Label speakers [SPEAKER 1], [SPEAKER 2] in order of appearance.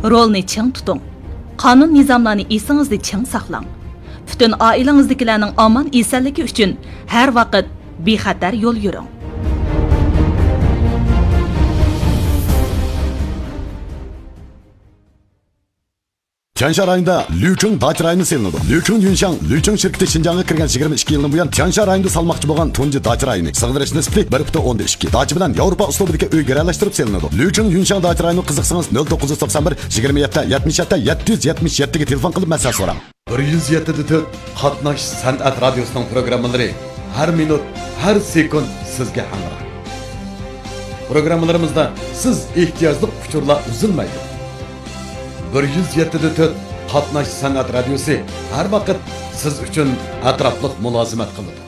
[SPEAKER 1] Rolni ching tuting. Qonun nizomlarni esingizda ching saqlang. Bütün oilangizdagilarning omon esanligi uchun har vaqt bexatar yo'l yuring.
[SPEAKER 2] Tiansha rayonida Lücheng dacha rayoni selinadi. Lücheng Yunshang, Lücheng şirketi Şinjan'a kirgan 22 yıldan buyon Tiansha rayonida salmoqchi bo'lgan tunji dacha rayoni. Sig'dirish nisbati 1.2. Dacha bilan Yevropa uslubidagi uy garalashtirib selinadi. Lücheng Yunshang dacha rayoni qiziqsangiz 0991 27 77 777 ga telefon qilib maslahat so'rang. 107.4 Qatnash san'at radiosining programmalari har minut, har sekund sizga hamroh. Programmalarimizda siz ehtiyojli uchurlar uzilmaydi. 107.4 Qatnash san'at radiosi har vaqt siz uchun atrofliq mulozimat qiladi.